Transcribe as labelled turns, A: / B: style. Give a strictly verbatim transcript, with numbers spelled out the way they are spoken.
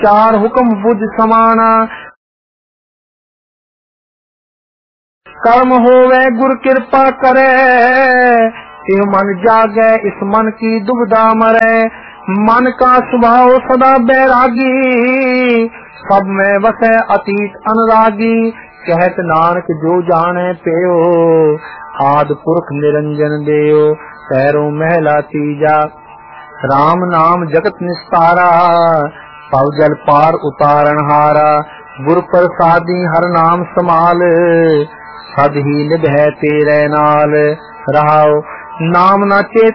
A: चार हुक्म बुझ समाना। कर्म होवे गुर कृपा करे, इह मन जागे इस मन की दुविधा मरे। मन का स्वभाव सदा बैरागी, सब में वसे अतीत अनुरागी। कहत नानक जो जाने पेयो, आद पुरख निरंजन देयो। पैरों महला तीजा, राम नाम जगत निस्तारा। पव जल पार उतारण हारा, गुर प्रसादी हर नाम समाल। सद ही निभ है तेरे नाल, रहाओ नाम ना चेत